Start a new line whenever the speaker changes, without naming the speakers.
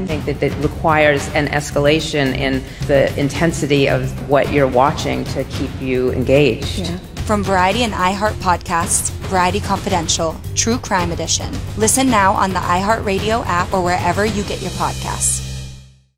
I think that it requires an escalation in the intensity of what you're watching to keep you engaged.
Yeah. From Variety and iHeart Podcasts, Variety Confidential, True Crime Edition. Listen now on the iHeartRadio app or wherever you get your podcasts.